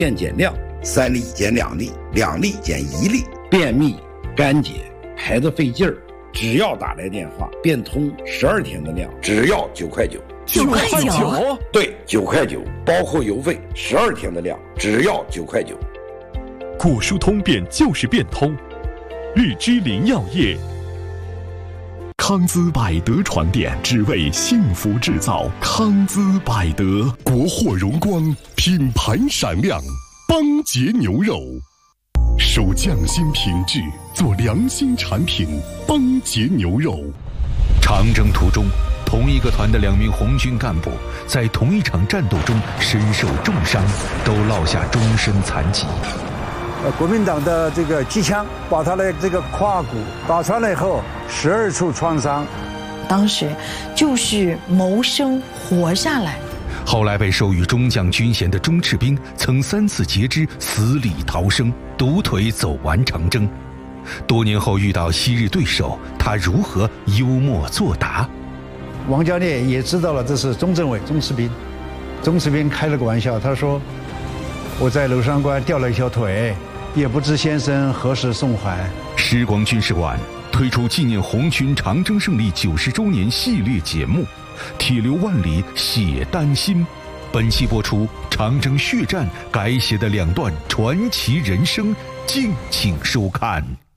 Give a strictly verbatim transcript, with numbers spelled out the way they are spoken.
便减量， 三粒减两粒，两粒减一粒， 便秘、干结，孩子费劲儿，只要打来电话，变通十二天的量，只要九块九。 九块九？ 对，九块九，包括邮费，十二天的量，只要九块九。 果蔬通便就是变通，日之林药业。康姿百德床垫，只为幸福制造。康姿百德，国货荣光，品牌闪亮。邦杰牛肉，守匠心品质，做良心产品。邦杰牛肉。 长征途中，同一个团的两名红军干部在同一场战斗中身受重伤，都落下终身残疾。 呃，国民党的这个机枪把他的这个胯骨打穿了以后，十二处创伤。 当时就是谋生活下来。 后来被授予中将军衔的钟赤兵，曾三次截肢，死里逃生，独腿走完长征。多年后遇到昔日对手，他如何幽默作答？ 王家烈也知道了这是钟政委钟赤兵，钟赤兵开了个玩笑，他说：“我在娄山关掉了一条腿，也不知先生何时送还。” 时光军事馆推出纪念红军长征胜利九十周年系列节目《铁流万里写丹心》，本期播出长征血战改写的两段传奇人生，敬请收看。